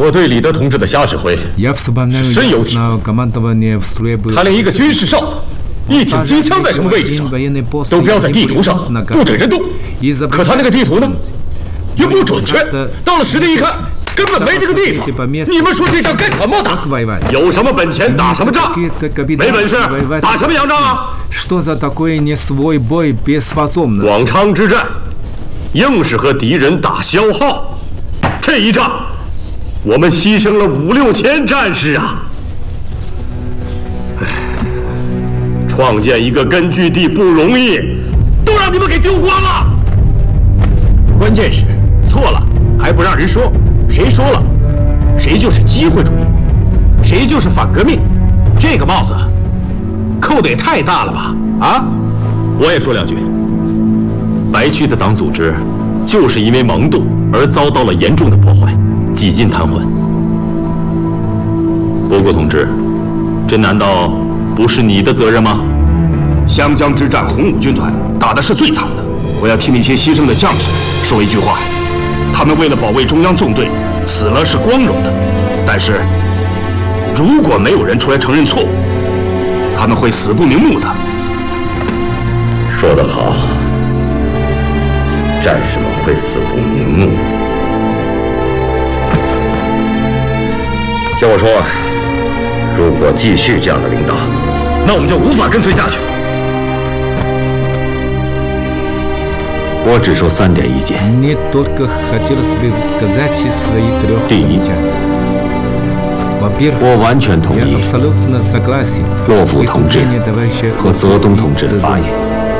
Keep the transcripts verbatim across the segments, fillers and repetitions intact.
我对李德同志的瞎指挥是深有体会。他连一个军事哨、一挺机枪在什么位置上都标在地图上，不准人动。可他那个地图呢，又不准确。到了实地一看，根本没这个地方。你们说这仗该怎么打？有什么本钱打什么仗，没本事打什么洋仗啊？广昌之战，硬是和敌人打消耗。这一仗，我们牺牲了五六千战士啊！哎，创建一个根据地不容易，都让你们给丢光了。关键是错了还不让人说，谁说了，谁就是机会主义，谁就是反革命。这个帽子扣的也太大了吧？啊！我也说两句。白区的党组织就是因为盲动而遭到了严重的破坏，几近瘫痪。波国同志，这难道不是你的责任吗？湘江之战，红五军团打的是最惨的。我要替那些牺牲的将士说一句话：他们为了保卫中央纵队，死了是光荣的。但是，如果没有人出来承认错误，他们会死不瞑目的。说得好，战士们会死不瞑目。叫我说，如果继续这样的领导，那我们就无法跟随下去了。我只说三点意见。第一，我完全同意洛甫同志和泽东同志的发言。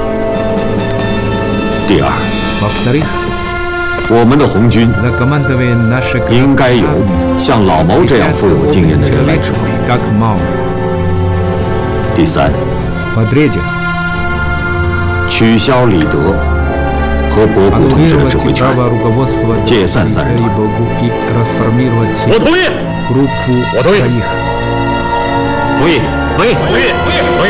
第二，我们的红军应该由像老毛这样富有经验的人来指挥。第三，取消李德和博古同志的指挥权，解散三人团。我同意，我同意，同意，同意，同意，同意。